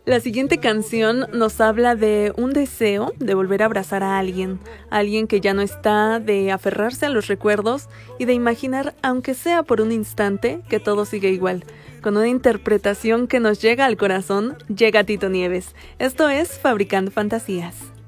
La siguiente canción nos habla de un deseo de volver a abrazar a alguien que ya no está, de aferrarse a los recuerdos y de imaginar, aunque sea por un instante, que todo sigue igual. Con una interpretación que nos llega al corazón, llega Tito Nieves. Esto es Fabricando Fantasías.